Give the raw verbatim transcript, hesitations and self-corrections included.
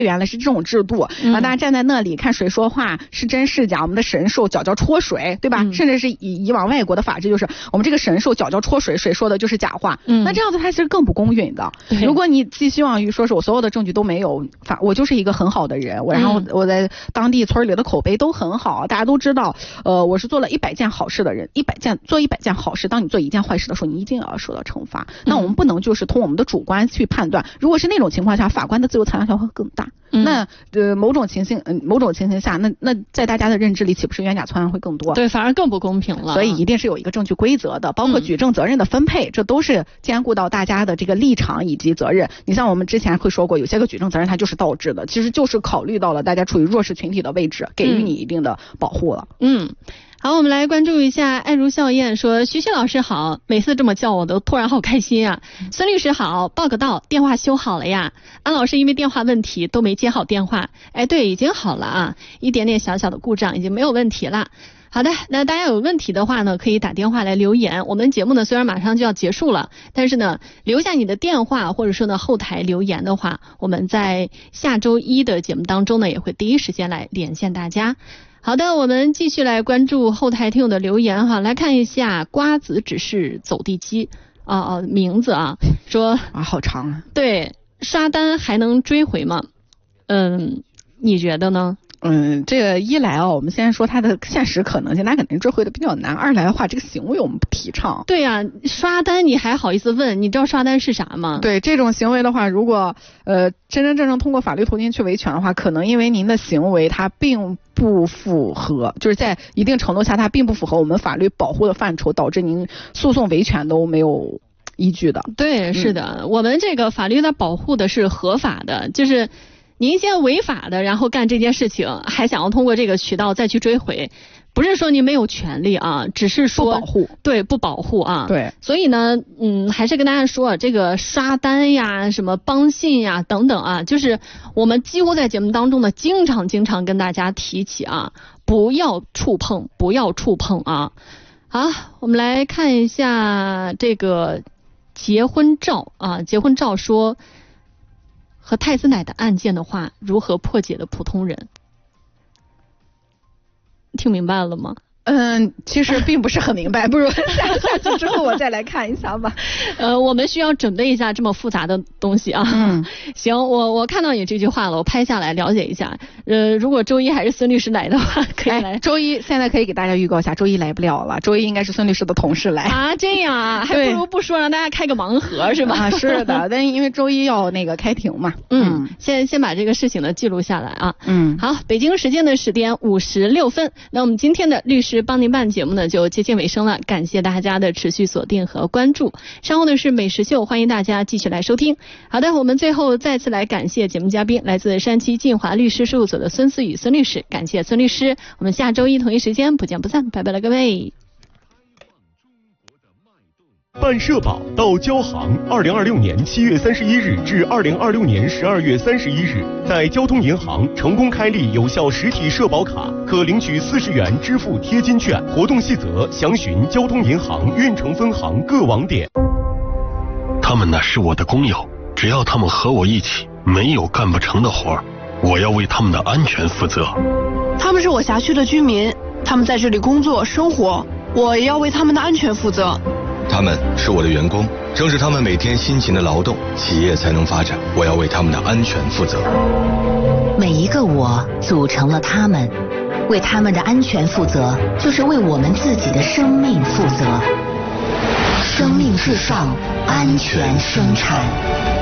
原来是这种制度，然后大家站在那里看谁说话是真是假，我们的神兽脚脚戳水，对吧？嗯、甚至是以以往外国的法制，就是我们这个神兽脚脚戳水，谁说的就是假话。嗯、那这样子它其实更不公允的。如果你寄希望于说是我所有的证据都没有，法我就是一个很好的人，我然后我在当地村里的口碑都很好，大家都知道，呃，我是做了一百件好事的人，一百件做一百件好事，当你做一件坏事的时候，你一定要受到惩罚。嗯、那我们不能就是从我们的主观去判断，如果是那种情况下，法官的自由裁量权会更大。嗯、那呃某种情形，嗯、呃、某种情形下，那那在大家的认知里，岂不是冤假错案会更多？ 对，反而更不公平了。 所以一定是有一个证据规则的，包括举证责任的分配，嗯、这都是兼顾到大家的这个立场以及责任。你像我们之前会说过，有些个举证责任它就是倒置的，其实就是考虑到了大家处于弱势群体的位置，给予你一定的保护了。 嗯。好，我们来关注一下爱如笑靥说，徐徐老师好，每次这么叫我都突然好开心啊。孙律师好，报个到，电话修好了呀。安老师因为电话问题都没接好电话，哎，对，已经好了啊，一点点小小的故障已经没有问题了。好的，那大家有问题的话呢，可以打电话来留言。我们节目呢虽然马上就要结束了，但是呢留下你的电话或者说呢后台留言的话，我们在下周一的节目当中呢也会第一时间来连线大家。好的，我们继续来关注后台听友的留言哈，来看一下瓜子只是走地鸡啊啊名字啊，说啊好长啊， 对，刷单还能追回吗？嗯，你觉得呢？ 嗯，这个一来啊，我们先说它的现实可能性，它肯定追回的比较难。二来的话，这个行为我们不提倡。 对呀、啊，刷单你还好意思问？你知道刷单是啥吗？ 对，这种行为的话，如果呃真真正正通过法律途径去维权的话，可能因为您的行为它并不符合，就是在一定程度下它并不符合我们法律保护的范畴，导致您诉讼维权都没有依据的。 对，是的，嗯、我们这个法律它保护的是合法的，就是。您先违法的，然后干这件事情，还想要通过这个渠道再去追回，不是说您没有权利啊，只是说不保护， 对，不保护啊。 对， 所以呢，嗯，还是跟大家说，这个刷单呀、什么帮信呀等等啊，就是我们几乎在节目当中呢，经常经常跟大家提起啊，不要触碰，不要触碰啊。好，我们来看一下这个结婚照啊，结婚照说。和太子奶的案件的话，如何破解的普通人？听明白了吗？ 嗯，其实并不是很明白，不如下下去之后我再来看一下吧。 呃，我们需要准备一下这么复杂的东西啊。嗯，行，我我看到你这句话了，我拍下来了解一下。呃，如果周一还是孙律师来的话，可以来。 哎、周一现在可以给大家预告一下，周一来不了了，周一应该是孙律师的同事来。 啊，这样啊，还不如不说，让大家开个盲盒是吧？ 啊，是的，但因为周一要那个开庭嘛。 嗯，先先把这个事情呢记录下来啊。嗯，好，北京时间的十点五十六分，那我们今天的律师帮您办节目呢就接近尾声了，感谢大家的持续锁定和关注。稍后呢是美食秀，欢迎大家继续来收听。好的，我们最后再次来感谢节目嘉宾，来自山西晋华律师事务所的孙思雨孙律师，感谢孙律师。我们下周一同一时间不见不散，拜拜了各位。 办社保到交行，二零二六年七月三十一日至二零二六年十二月三十一日，在交通银行成功开立有效实体社保卡，可领取四十元支付贴金券。活动细则详询交通银行运城分行各网点。 他们呢是我的工友，只要他们和我一起，没有干不成的活儿，我要为他们的安全负责。 他们是我辖区的居民，他们在这里工作生活，我也要为他们的安全负责。 他们是我的员工，正是他们每天辛勤的劳动，企业才能发展。我要为他们的安全负责。 每一个我组成了他们，为他们的安全负责，就是为我们自己的生命负责。生命至上，安全生产。